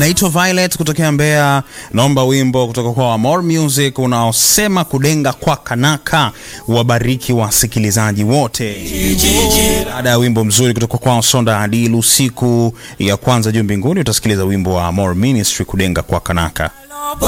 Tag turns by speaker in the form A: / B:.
A: Naitwa Violet kutokea Mbeya. Naomba wimbo kutoka kwa More Music unaosema kudenga kwa kanaka. Wabariki wasikilizaji wote. Baada ya wimbo mzuri kutoka kwa Sonda Adilu, siku ya kwanza juu mbinguni, utasikiliza wimbo wa More Ministry, kudenga kwa kanaka.